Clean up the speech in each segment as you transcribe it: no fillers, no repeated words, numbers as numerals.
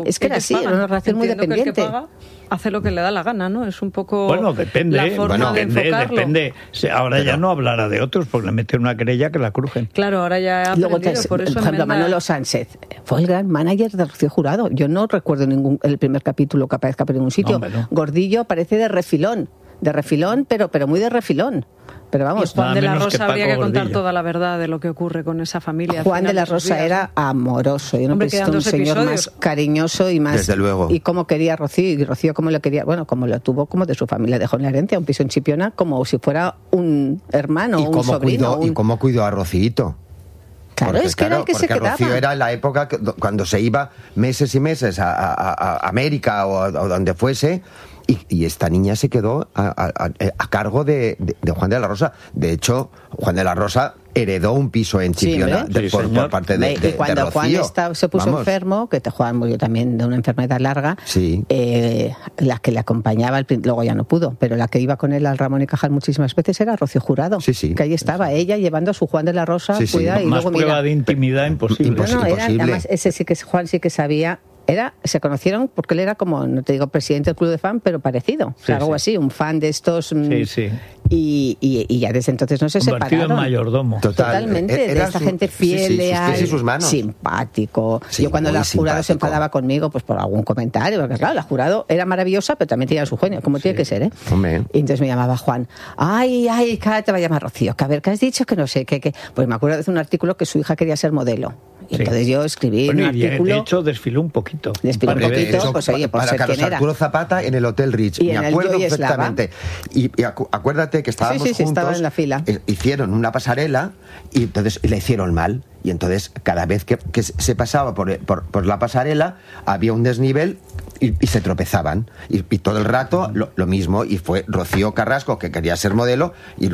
Es que era así, era una relación muy dependiente. Que el que paga hace lo que le da la gana, ¿no? Es un poco... Bueno, depende. La forma de enfocarlo. Depende. Ahora ya no hablará de otros porque le meten una querella que la crujen. Claro, ahora ya ha aprendido, por eso por ejemplo, Manolo Sánchez fue el gran manager de Rocío Jurado. Yo no recuerdo el primer capítulo que aparezca por ningún sitio. No. Gordillo aparece de refilón, pero muy de refilón. Pero vamos, Juan de la Rosa habría que contar toda la verdad de lo que ocurre con esa familia. Juan de la Rosa era amoroso. Yo no he visto un señor más cariñoso y más... Desde luego. Y cómo quería a Rocío, y Rocío cómo lo quería, bueno, como lo tuvo, como de su familia, dejó en la herencia, un piso en Chipiona, como si fuera un hermano, un sobrino. Y cómo cuidó a Rocíito. Claro, porque, es que era el que se quedaba. Rocío era en la época cuando se iba meses y meses a América o donde fuese, y esta niña se quedó a cargo de Juan de la Rosa. De hecho, Juan de la Rosa heredó un piso en Chipiona por parte de Rocío. Y cuando Juan se puso enfermo, que Juan murió también de una enfermedad larga, la que le acompañaba, luego ya no pudo, pero la que iba con él al Ramón y Cajal muchísimas veces era Rocío Jurado. Que ahí estaba ella llevando a su Juan de la Rosa. Cuida, y más luego, prueba de intimidad imposible. Además, Juan sí que sabía... se conocieron porque él era como, no te digo presidente del club de fan, pero parecido, algo así, un fan de estos, y ya desde entonces no se separaron. En mayordomo. Totalmente, de esta gente fiel, leal, sus manos. Simpático. Yo cuando la Jurado se enfadaba conmigo, pues por algún comentario, porque claro, la Jurado era maravillosa, pero también tenía su genio, como tiene que ser, ¿eh? Y entonces me llamaba Juan, ay, cada te va a llamar Rocío, que a ver, ¿qué has dicho? Que no sé, que pues me acuerdo de un artículo que su hija quería ser modelo. Y entonces yo escribí un artículo. De hecho, desfiló un poquito. Pues oye, por para ser Carlos quien era. Arturo Zapata en el Hotel Rich. Y me acuerdo perfectamente. Y acuérdate que estábamos juntos. Estaba en la fila. Hicieron una pasarela y entonces le hicieron mal. Y entonces cada vez que se pasaba por la pasarela había un desnivel y se tropezaban. Y todo el rato lo mismo. Y fue Rocío Carrasco, que quería ser modelo, y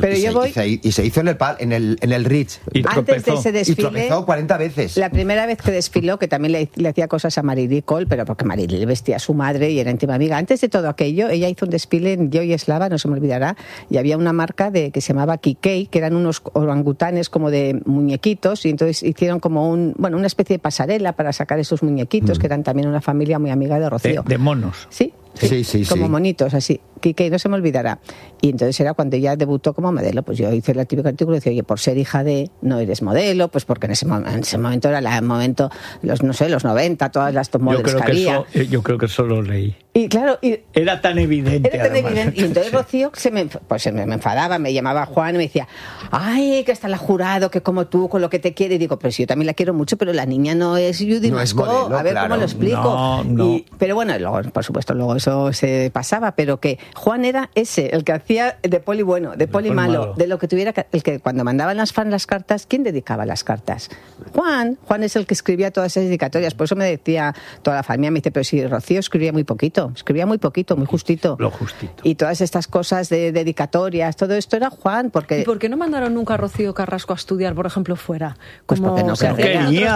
se hizo en el Ritz. Y antes de ese desfile, y tropezó 40 veces. La primera vez que desfiló, que también le hacía cosas a Marily Cole, pero porque Marily le vestía a su madre y era íntima amiga. Antes de todo aquello, ella hizo un desfile en Yo y Eslava, no se me olvidará, y había una marca que se llamaba Kikei, que eran unos orangutanes como de muñequitos, y entonces hicieron como una especie de pasarela para sacar esos muñequitos, que eran también una familia muy amiga de Rocío. De monos. Sí, como monitos, así. Que no se me olvidará. Y entonces era cuando ella debutó como modelo. Pues yo hice el típico artículo y decía, oye, por ser hija de, no eres modelo, pues porque en ese momento era el momento, los 90, todas las modelos que había. Yo creo que eso lo leí. Y claro, era tan evidente. Y entonces Rocío se me enfadaba, me llamaba Juan y me decía, ay, que está la Jurado, que como tú, con lo que te quiere. Y digo, pero si yo también la quiero mucho, pero la niña no es Judy Mascó. A ver cómo lo explico. No. Pero bueno, luego, por supuesto, luego eso se pasaba, pero que Juan era el que hacía de poli bueno, de poli malo, de lo que tuviera, el que cuando mandaban las fans las cartas, ¿quién dedicaba las cartas? Juan es el que escribía todas esas dedicatorias. Por eso me decía toda la familia, me dice, pero si Rocío escribía muy poquito, muy justito. Lo justito. Y todas estas cosas de dedicatorias, todo esto era Juan, porque... ¿Y por qué no mandaron nunca a Rocío Carrasco a estudiar, por ejemplo, fuera? Pues porque no quería,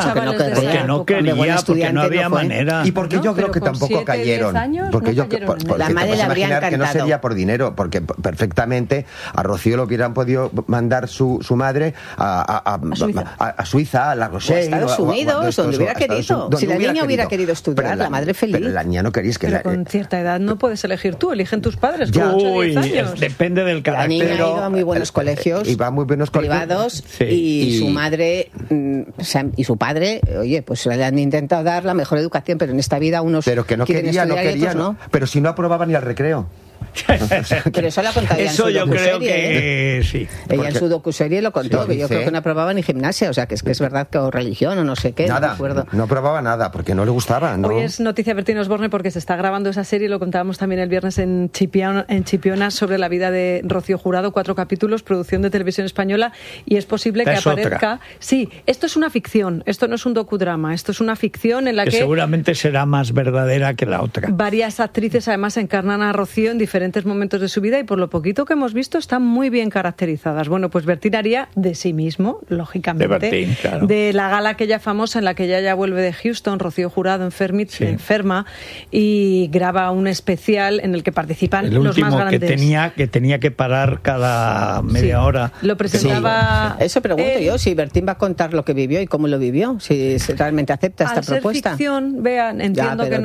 porque no había manera. Y porque yo creo que tampoco cayeron. Porque la madre le habría encantado. Que no sería por dinero, porque perfectamente a Rocío lo hubieran podido mandar su madre a Suiza, a La Rochelle, a Estados Unidos, donde hubiera querido. Si la niña hubiera querido estudiar, la madre feliz. Pero la niña no quería, pero con cierta edad no puedes elegir tú, eligen tus padres. Depende del carácter. La niña iba a muy buenos colegios, privados, y su madre y su padre, oye, pues le han intentado dar la mejor educación, pero en esta vida unos pero que no quería, no. Pero si no aprobaban ni al recreo. Pero eso lo contaría en su docuserie. Eso yo creo que sí. Ella en su docuserie lo contó, que yo creo que no aprobaba ni gimnasia, o sea, que es verdad que o religión o no sé qué, nada, no me acuerdo. No aprobaba nada, porque no le gustaba, ¿no? Hoy es noticia Bertín Osborne porque se está grabando esa serie, lo contábamos también el viernes en Chipiona, sobre la vida de Rocío Jurado, 4 capítulos, producción de Televisión Española, y es posible que aparezca... Otra. Sí, esto es una ficción, esto no es un docudrama, esto es una ficción en la que seguramente será más verdadera que la otra. Varias actrices además encarnan a Rocío en diferentes momentos de su vida y por lo poquito que hemos visto están muy bien caracterizadas. Bueno, pues Bertín haría de sí mismo, lógicamente, de Bertín, claro. De la gala aquella famosa en la que ella ya vuelve de Houston, Rocío Jurado enferma, y graba un especial en el que participan los más grandes. El último que tenía que parar cada media hora. Lo presentaba... Eso pregunto yo, si Bertín va a contar lo que vivió y cómo lo vivió, si realmente acepta esta propuesta. Al ser ficción, vean, entiendo que no